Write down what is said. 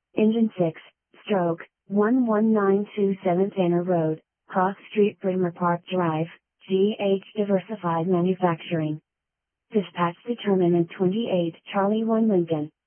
Engine 6, stroke, 11927 Tanner Road, Cross Street Brimer Park Drive, GH Diversified Manufacturing. Dispatch determinant 28 Charlie 1 Lincoln.